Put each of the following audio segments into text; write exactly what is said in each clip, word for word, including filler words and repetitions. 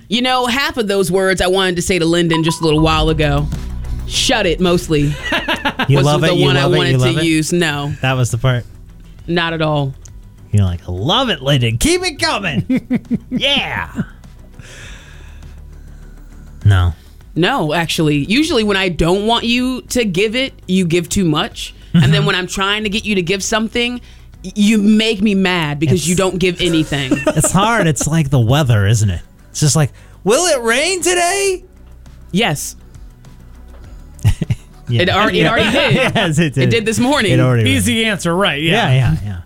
You know, half of those words I wanted to say to Lyndon just a little while ago. Shut it, mostly. You was love the it? You one love I it? wanted You love to it? use. No, That was the part. not at all. You're like, I love it, Lyndon. Keep it coming. Yeah. No. No, actually. Usually when I don't want you to give it, you give too much. Mm-hmm. And then when I'm trying to get you to give something, you make me mad because It's- you don't give anything. It's hard. It's like the weather, isn't it? It's just like, will it rain today? Yes. Yeah. It already, it already did. Yes, it did. It did this morning. It already Easy answer, right? Yeah, Yeah. yeah, yeah.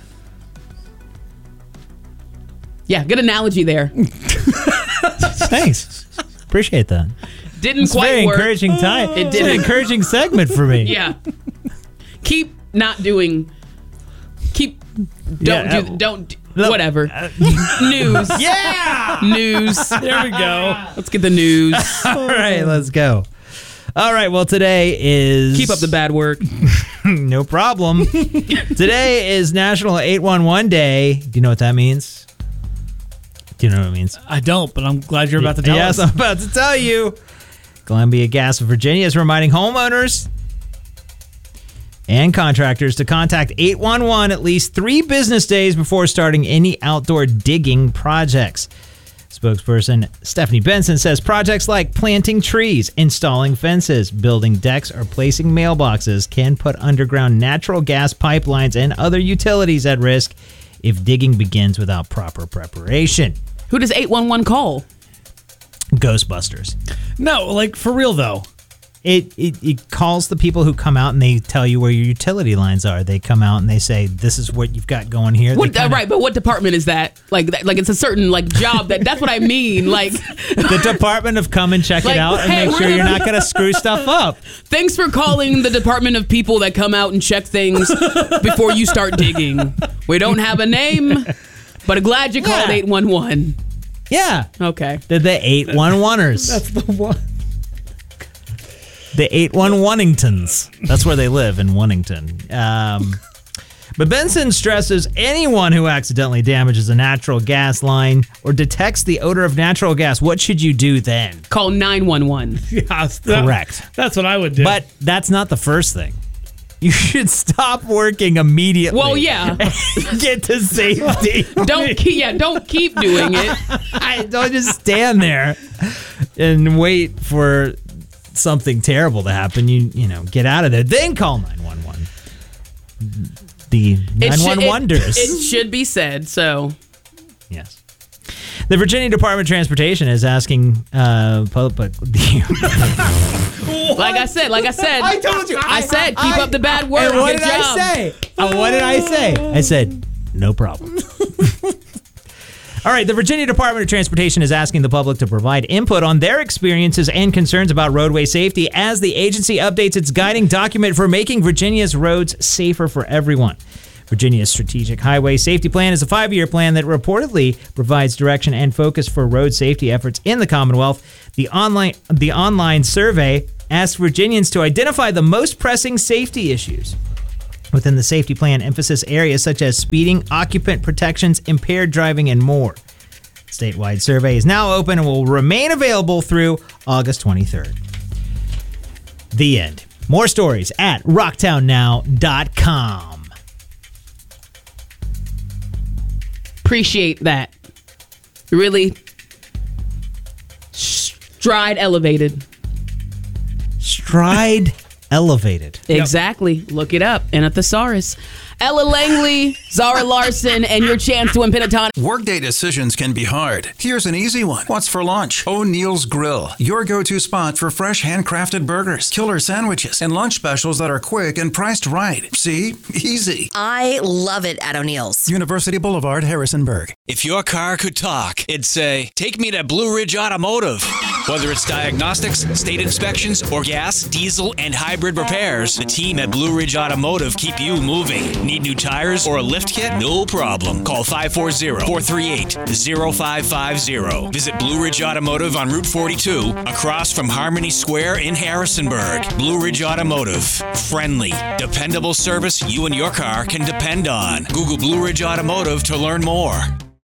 Yeah, good analogy there. Thanks. Appreciate that. Didn't It's a quite very work. encouraging time. It It's an didn't. encouraging segment for me. Yeah. Keep not doing. Keep. Don't Yeah, do. uh, Don't. do- no, whatever. uh, News. Yeah. News. There we go. Let's get the news. All right, let's go. All right, well, today is... Keep up the bad work. No problem. Today is National eight one one Day. Do you know what that means? Do you know what it means? I don't, but I'm glad you're about to tell yes, us. I'm about to tell you. Columbia Gas of Virginia is reminding homeowners and contractors to contact eight one one at least three business days before starting any outdoor digging projects. Spokesperson Stephanie Benson says projects like planting trees, installing fences, building decks, or placing mailboxes can put underground natural gas pipelines and other utilities at risk if digging begins without proper preparation. Who does eight one one call? Ghostbusters. No, like for real though. It, it it calls the people who come out and they tell you where your utility lines are. They come out and they say, "This is what you've got going here." They What, uh, kinda- right, but what department is that? Like, that, like it's a certain like job that. That's what I mean. Like, The department of come and check Like, it out and hey, make sure we're you're gonna- not going to screw stuff up. thanks for calling the department of people that come out and check things before you start digging. We don't have a name, but glad you called Yeah. eight one one. Yeah, Okay. they're the eight one one-ers. That's the one. The eight one one-ingtons. That's where they live, in Onington. Um, but Benson stresses anyone who accidentally damages a natural gas line or detects the odor of natural gas, what should you do then? Call nine one one. Yes, that- Correct. That's what I would do. But that's not the first thing. You should stop working immediately. Well, yeah. Get to safety. Don't keep. Yeah, don't keep doing it. I don't just stand there and wait for something terrible to happen. You you know, get out of there. Then call nine one one. The It nine should- one it- wonders. It should be said. So Yes. The Virginia Department of Transportation is asking uh public like I said, like I said, I told you. I said keep up the bad work. And what Good did job. I say? Uh, what did I say? I said, no problem. All right, the Virginia Department of Transportation is asking the public to provide input on their experiences and concerns about roadway safety as the agency updates its guiding document for making Virginia's roads safer for everyone. Virginia's Strategic Highway Safety Plan is a five-year plan that reportedly provides direction and focus for road safety efforts in the Commonwealth. The online, the online survey asked Virginians to identify the most pressing safety issues within the safety plan, emphasis areas such as speeding, occupant protections, impaired driving, and more. Statewide survey is now open and will remain available through August twenty-third. The end. More stories at rocktown now dot com. Appreciate that. Really. Stride elevated. Stride elevated. Exactly. Look it up. And a thesaurus. Ella Langley, Zara Larson, and your chance to win Pentatonic. Workday decisions can be hard. Here's an easy one. What's for lunch? O'Neill's Grill, your go-to spot for fresh handcrafted burgers, killer sandwiches, and lunch specials that are quick and priced right. See? Easy. I love it at O'Neill's. University Boulevard, Harrisonburg. If your car could talk, it'd say, take me to Blue Ridge Automotive. Whether it's diagnostics, state inspections, or gas, diesel, and hybrid repairs, the team at Blue Ridge Automotive keep you moving. Need new tires or a lift kit? No problem. Call five four zero, four three eight, zero five five zero. Visit Blue Ridge Automotive on Route forty-two, across from Harmony Square in Harrisonburg. Blue Ridge Automotive. Friendly, dependable service you and your car can depend on. Google Blue Ridge Automotive to learn more.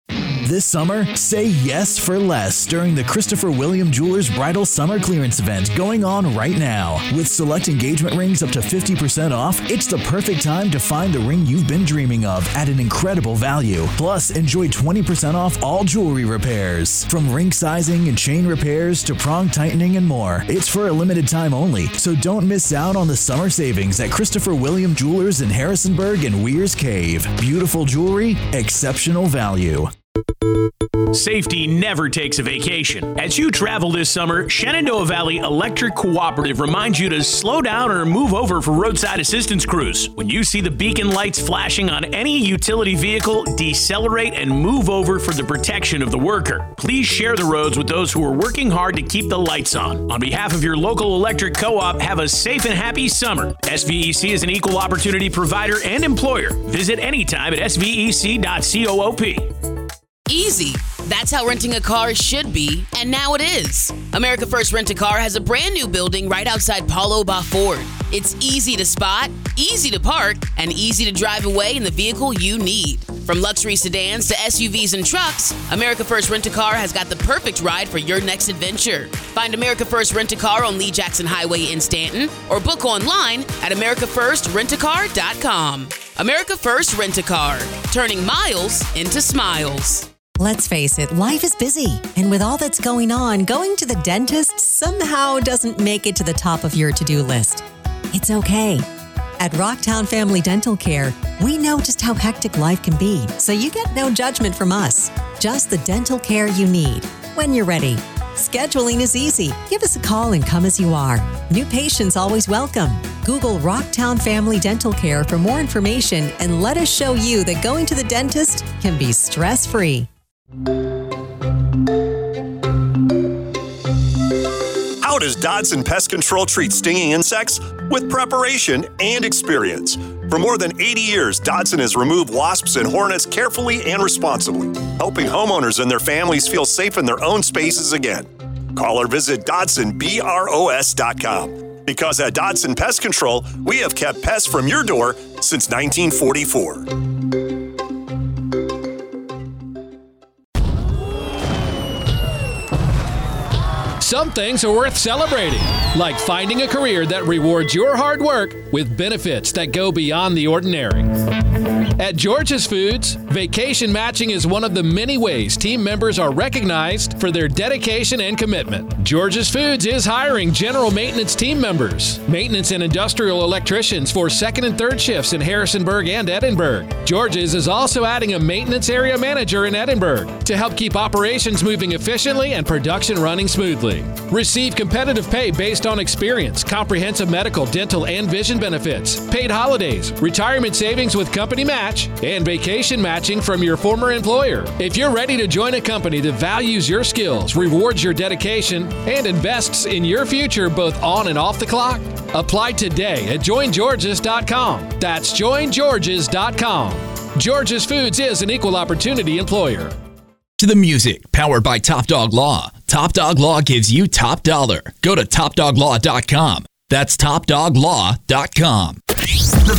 This summer, say yes for less during the Christopher William Jewelers Bridal Summer Clearance event going on right now. With select engagement rings up to fifty percent off, it's the perfect time to find the ring you've been dreaming of at an incredible value. Plus, enjoy twenty percent off all jewelry repairs. From ring sizing and chain repairs to prong tightening and more. It's for a limited time only, so don't miss out on the summer savings at Christopher William Jewelers in Harrisonburg and Weir's Cave. Beautiful jewelry, exceptional value. Safety never takes a vacation. As you travel this summer, Shenandoah Valley Electric Cooperative reminds you to slow down or move over for roadside assistance crews. When you see the beacon lights flashing on any utility vehicle, decelerate and move over for the protection of the worker. Please share the roads with those who are working hard to keep the lights on. On behalf of your local electric co-op, have a safe and happy summer. S V E C is an equal opportunity provider and employer. Visit anytime at S V E C dot coop. Easy. That's how renting a car should be, and now it is. America First Rent-A-Car has a brand new building right outside Paulo Ba Ford. It's easy to spot, easy to park, and easy to drive away in the vehicle you need. From luxury sedans to S U Vs and trucks, America First Rent-A-Car has got the perfect ride for your next adventure. Find America First Rent-A-Car on Lee Jackson Highway in Stanton, or book online at america first rent a car dot com. America First Rent-A-Car, turning miles into smiles. Let's face it, life is busy. And with all that's going on, going to the dentist somehow doesn't make it to the top of your to-do list. It's okay. At Rocktown Family Dental Care, we know just how hectic life can be, so you get no judgment from us. Just the dental care you need, when you're ready. Scheduling is easy. Give us a call and come as you are. New patients always welcome. Google Rocktown Family Dental Care for more information and let us show you that going to the dentist can be stress-free. How does Dodson Pest Control treat stinging insects? With preparation and experience. For more than eighty years, Dodson has removed wasps and hornets carefully and responsibly, helping homeowners and their families feel safe in their own spaces again. Call or visit Dodson Bros dot com. Because at Dodson Pest Control, we have kept pests from your door since nineteen forty-four. Some things are worth celebrating, like finding a career that rewards your hard work with benefits that go beyond the ordinary. At George's Foods, vacation matching is one of the many ways team members are recognized for their dedication and commitment. George's Foods is hiring general maintenance team members, maintenance and industrial electricians for second and third shifts in Harrisonburg and Edinburgh. George's is also adding a maintenance area manager in Edinburgh to help keep operations moving efficiently and production running smoothly. Receive competitive pay based on experience, comprehensive medical, dental, and vision benefits, paid holidays, retirement savings with company match, and vacation matching from your former employer. If you're ready to join a company that values your skills, rewards your dedication, and invests in your future both on and off the clock, apply today at join georges dot com. That's join georges dot com. George's Foods is an equal opportunity employer. To the music, powered by Top Dog Law. Top Dog Law gives you top dollar. Go to top dog law dot com. That's top dog law dot com.